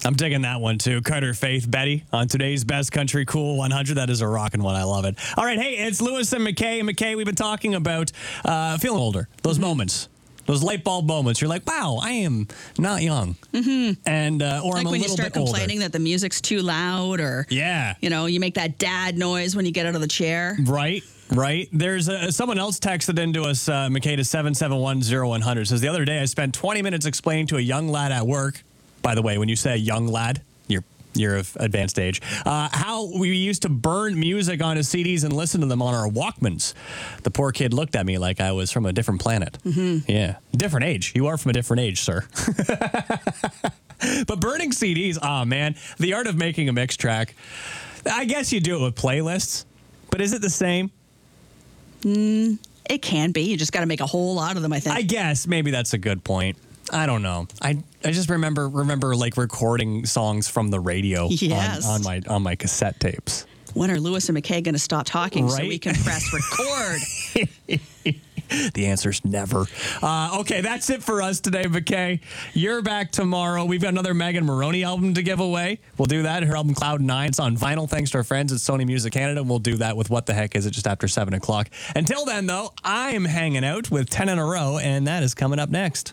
I'm digging that one too. Carter Faith, Betty on today's Best Country Cool 100. That is a rockin' one. I love it. All right, hey, it's Lewis and McKay. And McKay, we've been talking about feeling older. Those moments. Those light bulb moments. You're like, wow, I am not young. Mm-hmm. And, or like I'm a little bit older. Like when you start complaining that the music's too loud or, you make that dad noise when you get out of the chair. Right. There's someone else texted into us, McKay, to 7710100. Says, the other day I spent 20 minutes explaining to a young lad at work. By the way, when you say young lad, you're of advanced age, how we used to burn music onto CDs and listen to them on our Walkmans. The poor kid looked at me like I was from a different planet. Mm-hmm. Yeah. Different age. You are from a different age, sir. But burning CDs, man, the art of making a mix track. I guess you do it with playlists, but is it the same? It can be. You just got to make a whole lot of them, I think. I guess maybe that's a good point. I don't know. I just remember like recording songs from the radio on my cassette tapes. When are Lewis and McKay going to stop talking so we can press record? The answer's never. Okay, that's it for us today, McKay. You're back tomorrow. We've got another Megan Moroney album to give away. We'll do that. Her album Cloud 9. It's on vinyl thanks to our friends at Sony Music Canada. And we'll do that with What the Heck Is It just after 7 o'clock. Until then, though, I'm hanging out with 10 in a row, and that is coming up next.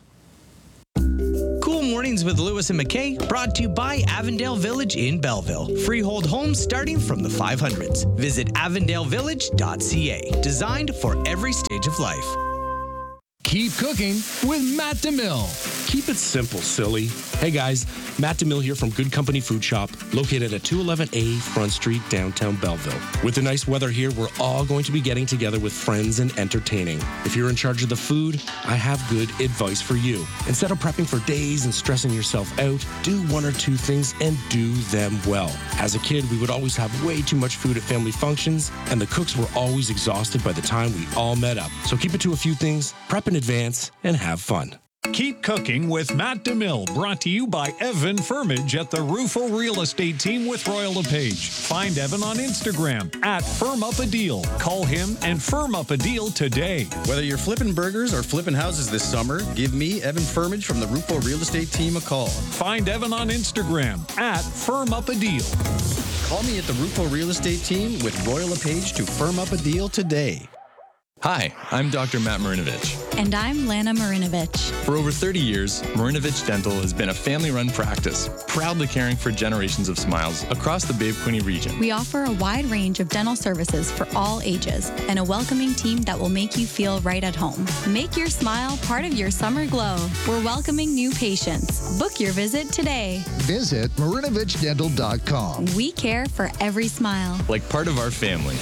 Cool Mornings with Lewis and McKay, brought to you by Avondale Village in Belleville. Freehold homes starting from the 500s. Visit avondalevillage.ca. Designed for every stage of life. Keep cooking with Matt DeMille. Keep it simple, silly. Hey guys, Matt DeMille here from Good Company Food Shop, located at 211A Front Street, downtown Belleville. With the nice weather here, we're all going to be getting together with friends and entertaining. If you're in charge of the food, I have good advice for you. Instead of prepping for days and stressing yourself out, do one or two things and do them well. As a kid, we would always have way too much food at family functions, and the cooks were always exhausted by the time we all met up. So keep it to a few things, prep in advance, and have fun. Keep cooking with Matt DeMille, brought to you by Evan Firmage at the Rufo Real Estate Team with Royal LePage. Find Evan on Instagram at Firm Up a Deal. Call him and firm up a deal today. Whether you're flipping burgers or flipping houses this summer, give me, Evan Firmage from the Rufo Real Estate Team, a call. Find Evan on Instagram at Firm Up a Deal. Call me at the Rufo Real Estate Team with Royal LePage to firm up a deal today. Hi, I'm Dr. Matt Marinovich. And I'm Lana Marinovich. For over 30 years, Marinovich Dental has been a family-run practice, proudly caring for generations of smiles across the Bay of Quinte region. We offer a wide range of dental services for all ages and a welcoming team that will make you feel right at home. Make your smile part of your summer glow. We're welcoming new patients. Book your visit today. Visit MarinovichDental.com. We care for every smile. Like part of our family.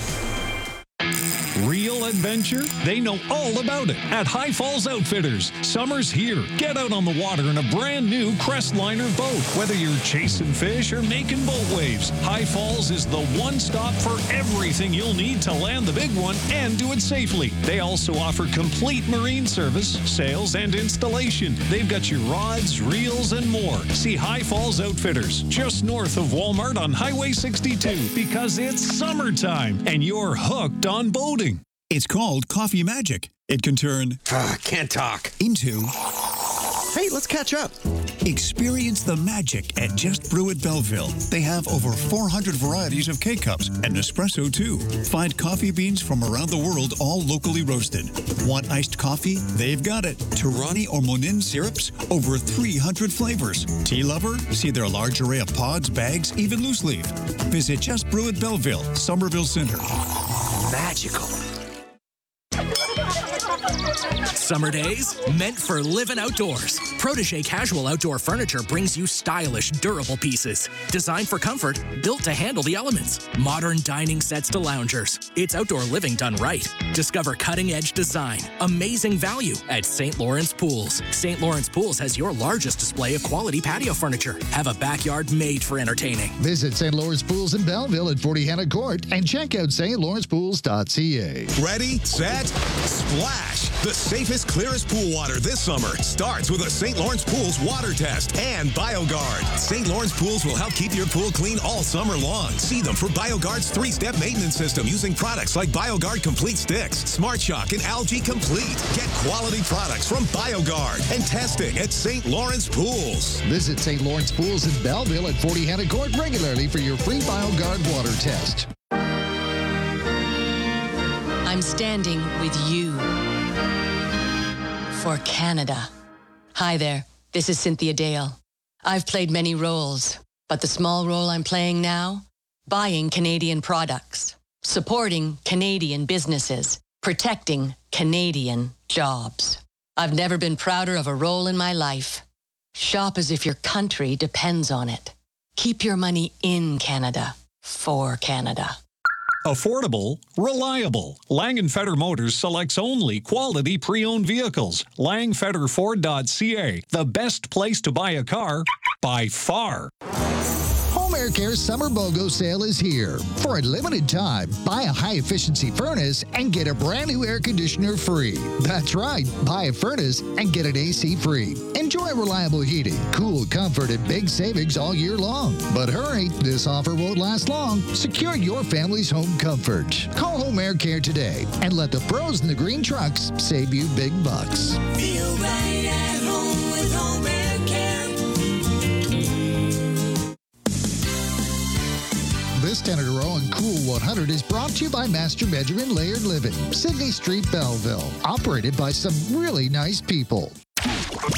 Real adventure? They know all about it at High Falls Outfitters. Summer's here. Get out on the water in a brand new Crestliner boat. Whether you're chasing fish or making boat waves, High Falls is the one stop for everything you'll need to land the big one and do it safely. They also offer complete marine service, sales, and installation. They've got your rods, reels, and more. See High Falls Outfitters, just north of Walmart on Highway 62, because it's summertime and you're hooked on boating. It's called Coffee Magic. It can turn can't talk into hey, let's catch up. Experience the magic at Just Brew at Belleville. They have over 400 varieties of K-Cups and Nespresso too. Find coffee beans from around the world, all locally roasted. Want iced coffee? They've got it. Tirani or Monin syrups, over 300 flavors. Tea lover? See their large array of pods, bags, even loose leaf. Visit Just Brew at Belleville, Somerville Center. Magical. Summer days meant for living outdoors. Protégé Casual Outdoor Furniture brings you stylish, durable pieces. Designed for comfort, built to handle the elements. Modern dining sets to loungers. It's outdoor living done right. Discover cutting-edge design, amazing value at St. Lawrence Pools. St. Lawrence Pools has your largest display of quality patio furniture. Have a backyard made for entertaining. Visit St. Lawrence Pools in Belleville at 40 Hannah Court and check out stlawrencepools.ca. Ready, set, splash! The safest safest, clearest pool water this summer starts with a St. Lawrence Pools water test and BioGuard. St. Lawrence Pools will help keep your pool clean all summer long. See them for BioGuard's 3-step maintenance system using products like BioGuard Complete Sticks, Smart Shock, and Algae Complete. Get quality products from BioGuard and testing at St. Lawrence Pools. Visit St. Lawrence Pools in Belleville at 40 Hannah Court regularly for your free BioGuard water test. I'm standing with you for Canada. Hi there, this is Cynthia Dale. I've played many roles, but the small role I'm playing now, buying Canadian products, supporting Canadian businesses, protecting Canadian jobs. I've never been prouder of a role in my life. Shop as if your country depends on it. Keep your money in Canada for Canada. Affordable, reliable. Langenfetter Motors selects only quality pre-owned vehicles. LangfetterFord.ca, the best place to buy a car by far. Home Air Care's Summer BOGO sale is here. For a limited time, buy a high-efficiency furnace and get a brand new air conditioner free. That's right, buy a furnace and get an AC free. Enjoy reliable heating, cool comfort, and big savings all year long. But hurry, this offer won't last long. Secure your family's home comfort. Call Home Air Care today and let the pros in the green trucks save you big bucks. Feel right at home with Home Air Care. This 10 in a row and Cool 100 is brought to you by Master Benjamin Laird Living, Sydney Street, Belleville. Operated by some really nice people.